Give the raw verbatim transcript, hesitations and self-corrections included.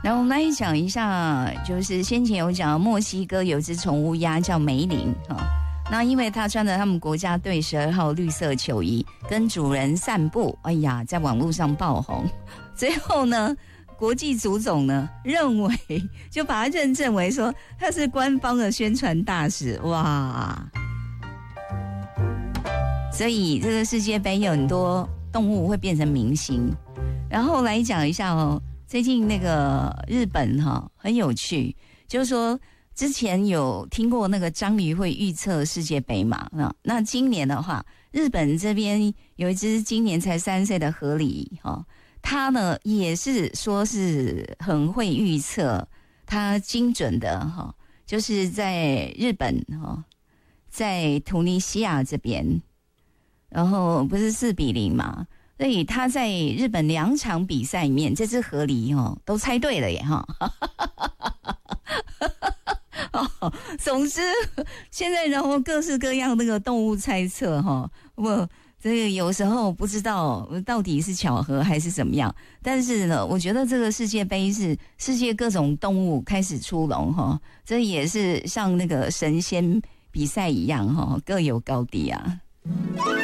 然后我们来讲一下，就是先前有讲墨西哥有只宠物鸭叫梅林哈，那因为它穿着他们国家队十二号绿色球衣跟主人散步，哎呀，在网络上爆红。最后呢，国际足总呢认为就把它认证为说它是官方的宣传大使，哇！所以这个世界杯有很多动物会变成明星。然后来讲一下哦。最近那个日本哈、哦、很有趣，就是说之前有听过那个章鱼会预测世界杯嘛？那那今年的话，日本这边有一只今年才三岁的河狸哈，它呢也是说是很会预测，它精准的哈，就是在日本哈，在突尼西亚这边，然后不是四比零嘛？所以他在日本两场比赛里面，这只河狸哦都猜对了耶哈。哦，总之现在然后各式各样那个动物猜测哈，我这个有时候不知道到底是巧合还是怎么样，但是呢，我觉得这个世界杯是世界各种动物开始出笼哈，这也是像那个神仙比赛一样哈，各有高低啊。